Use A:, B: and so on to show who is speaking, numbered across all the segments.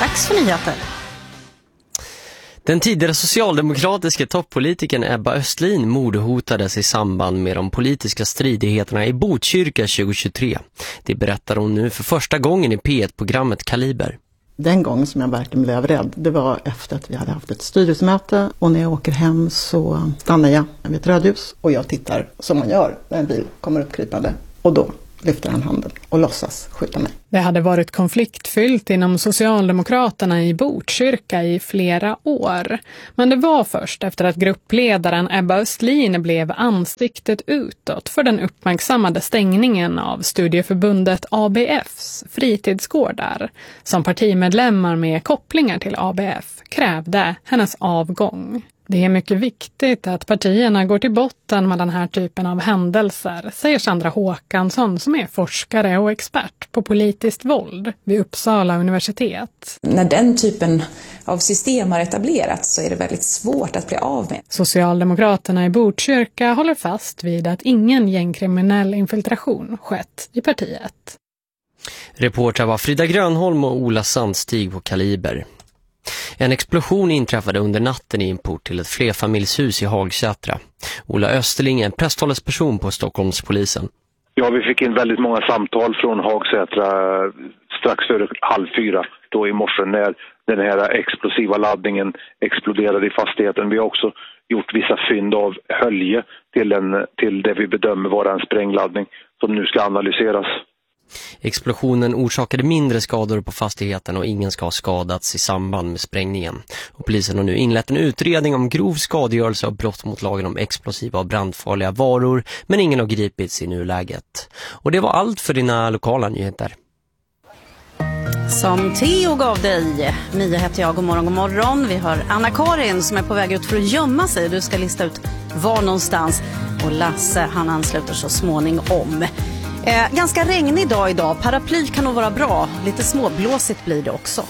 A: Dags för nyheter.
B: Den tidigare socialdemokratiska toppolitikern Ebba Östlin mordhotades i samband med de politiska stridigheterna i Botkyrka 2023. Det berättar hon nu för första gången i P1-programmet Kaliber.
C: Den gång som jag verkligen blev rädd, det var efter att vi hade haft ett styrelsemöte, och när jag åker hem så stannar jag vid ett rödljus och jag tittar som man gör när en bil kommer uppkrypande, och då lyfter han handen och låtsas skjuta mig.
D: Det hade varit konfliktfyllt inom Socialdemokraterna i Botkyrka i flera år. Men det var först efter att gruppledaren Ebba Östlin blev ansiktet utåt för den uppmärksammade stängningen av studieförbundet ABFs fritidsgårdar, som partimedlemmar med kopplingar till ABF krävde hennes avgång. Det är mycket viktigt att partierna går till botten med den här typen av händelser, säger Sandra Håkansson som är forskare och expert på politiskt våld vid Uppsala universitet.
E: När den typen av system har etablerats så är det väldigt svårt att bli av med.
D: Socialdemokraterna i Botkyrka håller fast vid att ingen gängkriminell infiltration skett i partiet.
B: Reportrar var Frida Grönholm och Ola Sandstig på Kaliber. En explosion inträffade under natten i en port till ett flerfamiljshus i Hagsätra. Ola Österling är en presstalesperson på Stockholmspolisen.
F: Ja, vi fick in väldigt många samtal från Hagsätra strax före 3:30 då i morse när den här explosiva laddningen exploderade i fastigheten. Vi har också gjort vissa fynd av hölje till det vi bedömer vara en sprängladdning som nu ska analyseras.
B: Explosionen orsakade mindre skador på fastigheten och ingen ska ha skadats i samband med sprängningen. Och polisen har nu inlett en utredning om grov skadegörelse och brott mot lagen om explosiva och brandfarliga varor, men ingen har gripits i nuläget. Och det var allt för dina lokala nyheter.
A: Som Theo gav dig. Mia heter jag, god morgon. Vi har Anna-Karin som är på väg ut för att gömma sig. Du ska lista ut var någonstans. Och Lasse, han ansluter så småningom. Ganska regnig dag idag. Paraply kan nog vara bra. Lite småblåsigt blir det också.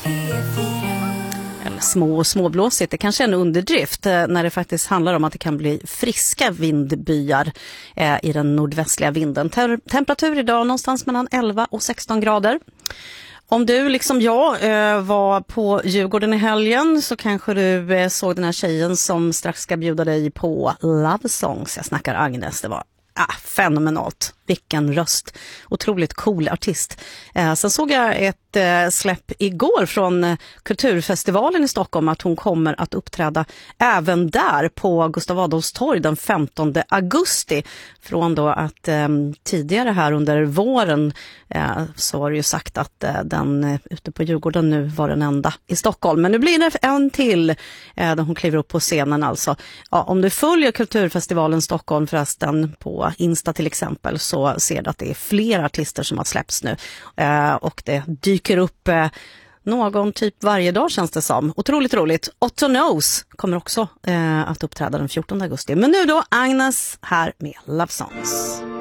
A: Eller småblåsigt. Det kanske är en underdrift när det faktiskt handlar om att det kan bli friska vindbyar i den nordvästliga vinden. Temperatur idag någonstans mellan 11 och 16 grader. Om du liksom jag var på Djurgården i helgen så kanske du såg den här tjejen som strax ska bjuda dig på Love Songs. Jag snackar Agnes, det var fenomenalt. Vilken röst. Otroligt cool artist. Sen såg jag ett släpp igår från Kulturfestivalen i Stockholm att hon kommer att uppträda även där på Gustav Adolfs torg den 15 augusti. Från då att tidigare här under våren så var det ju sagt att den ute på Djurgården nu var den enda i Stockholm. Men nu blir det en till där hon kliver upp på scenen alltså. Ja, om du följer Kulturfestivalen Stockholm förresten på Insta till exempel så ser du att det är fler artister som har släppts nu. Och det dyker upp någon typ varje dag känns det som. Otroligt roligt. Otto Knows kommer också att uppträda den 14 augusti. Men nu då Agnes här med Love Songs.